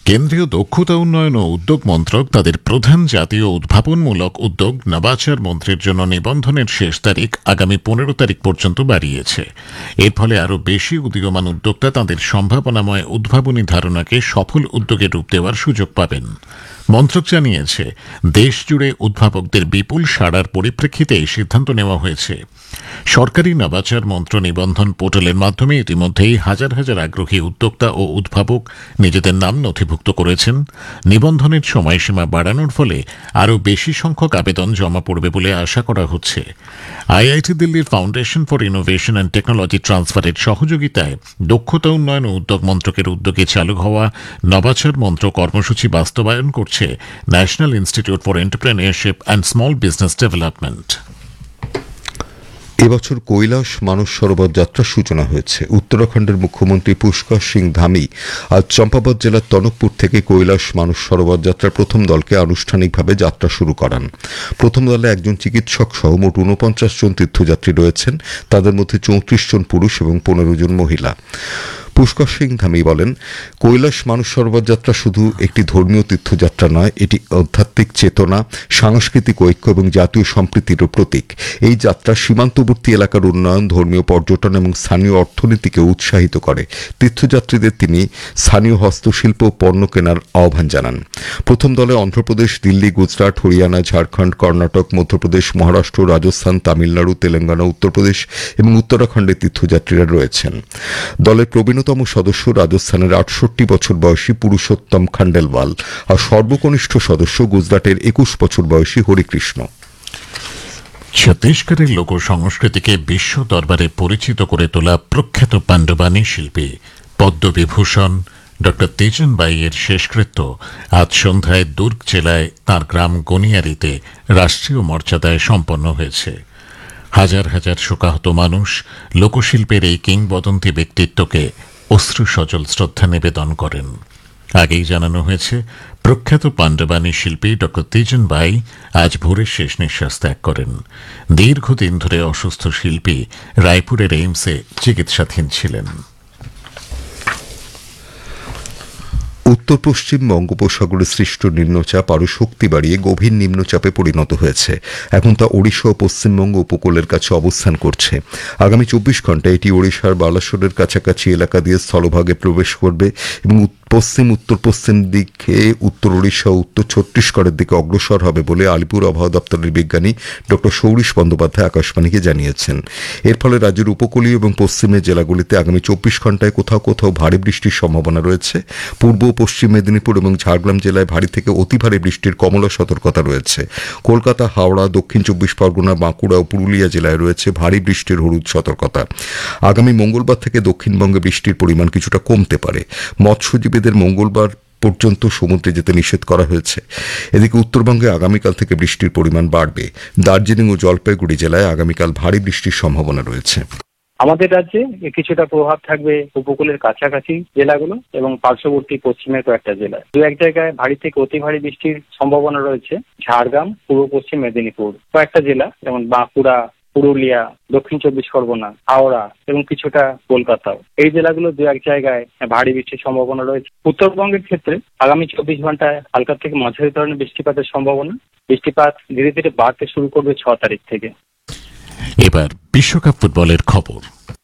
কেন্দ্রীয় দক্ষতা উন্নয়ন ও উদ্যোগ মন্ত্রক তাদের প্রধান জাতীয় উদ্ভাবনমূলক উদ্যোগ নবাচার মন্ত্রের জন্য নিবন্ধনের শেষ তারিখ আগামী 15 তারিখ পর্যন্ত বাড়িয়েছে। এর ফলে আরও বেশি উদীয়মান উদ্যোক্তা তাদের সম্ভাবনাময় উদ্ভাবনী ধারণাকে সফল উদ্যোগে রূপ দেওয়ার সুযোগ পাবেন। মন্ত্রক জানিয়েছে, দেশ জুড়ে উদ্ভাবকদের বিপুল সাড়ার পরিপ্রেক্ষিতে এই সিদ্ধান্ত নেওয়া হয়েছে। সরকারি নবাচার মন্ত্র নিবন্ধন পোর্টালের মাধ্যমে ইতিমধ্যেই হাজার হাজার আগ্রহী উদ্যোক্তা ও উদ্ভাবক নিজেদের নাম নথিভুক্ত করেছেন। নিবন্ধনের সময়সীমা বাড়ানোর ফলে আরও বেশি সংখ্যক আবেদন জমা পড়বে বলে আশা করা হচ্ছে। আইআইটি দিল্লির foundation for innovation and technology ট্রান্সফারের সহযোগিতায় দক্ষতা উন্নয়ন ও উদ্যোগ মন্ত্রকের উদ্যোগে চালু হওয়া নবাচার মন্ত্র কর্মসূচি বাস্তবায়ন করছে national institute for entrepreneurship and small business development. এবছর কৈলাস মানস সরোবর যাত্রার সূচনা হয়েছে। উত্তরাখণ্ডের মুখ্যমন্ত্রী পুষ্কর সিং ধামি আজ চম্পাবত জেলার টনকপুর থেকে কৈলাস মানস সরোবর যাত্রার প্রথম দলকে আনুষ্ঠানিকভাবে যাত্রা শুরু করান। প্রথম দলে একজন চিকিৎসক সহ মোট 49 জন তীর্থযাত্রী রয়েছেন। তাদের মধ্যে 34 জন পুরুষ এবং 15 জন মহিলা। পুষ্কর সিং ধামি বলেন, কৈলাস মানস সরোবর যাত্রা শুধু একটি ধর্মীয় তীর্থযাত্রা নয়, এটি আধ্যাত্মিক চেতনা, সাংস্কৃতিক ঐক্য এবং জাতীয় সম্প্রীতিরও প্রতীক। এই যাত্রা সীমান্তবর্তী এলাকার উন্নয়ন, ধর্মীয় পর্যটন এবং স্থানীয় অর্থনীতিকে উৎসাহিত করে। তীর্থযাত্রীদের তিনি স্থানীয় হস্তশিল্প ও পণ্য কেনার আহ্বান জানান। প্রথম দলে অন্ধ্রপ্রদেশ, দিল্লি, গুজরাট, হরিয়ানা, ঝাড়খণ্ড, কর্ণাটক, মধ্যপ্রদেশ, মহারাষ্ট্র, রাজস্থান, তামিলনাড়ু, তেলেঙ্গানা, উত্তরপ্রদেশ এবং উত্তরাখণ্ডের তীর্থযাত্রীরা রয়েছেন। দলের প্রবীণতম সদস্য রাজস্থানের 68 বছর বয়সী পুরুষোত্তম খান্ডেলওয়াল আর সর্বকনিষ্ঠ সদস্য গুজরাটের 21 বছর বয়সী হরিকৃষ্ণ। ছত্তিশগড়ের লোক সংস্কৃতিকে বিশ্ব দরবারে পরিচিত করে তোলা প্রখ্যাত পাণ্ডবানী শিল্পী পদ্মবিভূষণ ড তেজন বাইয়ের শেষকৃত্য আজ সন্ধ্যায় দুর্গ জেলায় তাঁর গ্রাম গনিয়ারিতে রাষ্ট্রীয় মর্যাদায় সম্পন্ন হয়েছে। হাজার হাজার শোকাহত মানুষ লোকশিল্পের এই কিংবদন্তি ব্যক্তিত্বকে অশ্রুসজল শ্রদ্ধা নিবেদন করেন। আগেই জানানো হয়েছে, প্রখ্যাত পাণ্ডবানী শিল্পী ড তেজন বাই আজ ভোরে শেষ নিঃশ্বাস ত্যাগ করেন। দীর্ঘদিন ধরে অসুস্থ শিল্পী রায়পুরের এইমসে চিকিৎসাধীন ছিলেন। উত্তর পশ্চিম বঙ্গোপসাগরে সৃষ্ট নিম্নচাপ আরও শক্তি বাড়িয়ে গভীর নিম্নচাপে পরিণত হয়েছে। এখন তা ওড়িশা ও পশ্চিমবঙ্গ উপকূলের কাছে অবস্থান করছে। আগামী 24 ঘণ্টায় এটি ওড়িশার বালাসোরের কাছাকাছি এলাকা দিয়ে স্থলভাগে প্রবেশ করবে এবং উত্তর পশ্চিম দিকে উত্তর ওড়িশা ও উত্তর ছত্তিশগড়ের দিকে অগ্রসর হবে বলে আলিপুর আবহাওয়া দপ্তরের বিজ্ঞানী ড সৌরিশ বন্দ্যোপাধ্যায় আকাশবাণীকে জানিয়েছেন। এর ফলে রাজ্যের উপকূলীয় এবং পশ্চিমের জেলাগুলিতে আগামী 24 ঘণ্টায় কোথাও কোথাও ভারী বৃষ্টির সম্ভাবনা রয়েছে। পূর্ব পশ্চিম মেদিনীপুর এবং ঝাড়গ্রাম জেলায় ভারী থেকে অতি ভারী বৃষ্টির কমলা সতর্কতা রয়েছে। কলকাতা, হাওড়া, দক্ষিণ 24 পরগনা, বাঁকুড়া ও পুরুলিয়া জেলায় রয়েছে ভারী বৃষ্টির হলুদ সতর্কতা। আগামী মঙ্গলবার থেকে দক্ষিণবঙ্গে বৃষ্টির পরিমাণ কিছুটা কমতে পারে। মৎস্যজীবীদের মঙ্গলবার পর্যন্ত সমুদ্রে যেতে নিষেধ করা হয়েছে। এদিকে উত্তরবঙ্গে আগামীকাল থেকে বৃষ্টির পরিমাণ বাড়বে। দার্জিলিং ও জলপাইগুড়ি জেলায় আগামীকাল ভারী বৃষ্টির সম্ভাবনা রয়েছে। আমাদের রাজ্যে কিছুটা প্রভাব থাকবে উপকূলের কাছাকাছি জেলাগুলো এবং পার্শ্ববর্তী পশ্চিমের কয়েকটা জেলায়। দু এক জায়গায় ভারী থেকে অতি ভারী বৃষ্টির সম্ভাবনা রয়েছে। ঝাড়গ্রাম, পূর্ব পশ্চিম মেদিনীপুর কয়েকটা জেলা যেমন বাঁকুড়া, পুরুলিয়া, দক্ষিণ 24 পরগনা, হাওড়া এবং কিছুটা কলকাতাও, এই জেলাগুলো দু এক জায়গায় ভারী বৃষ্টির সম্ভাবনা রয়েছে। উত্তরবঙ্গের ক্ষেত্রে আগামী 24 ঘন্টায় হালকা থেকে মাঝারি ধরনের বৃষ্টিপাতের সম্ভাবনা। বৃষ্টিপাত ধীরে ধীরে বাড়তে শুরু করবে 6 তারিখ থেকে। এবার বিশ্বকাপ ফুটবলের খবর।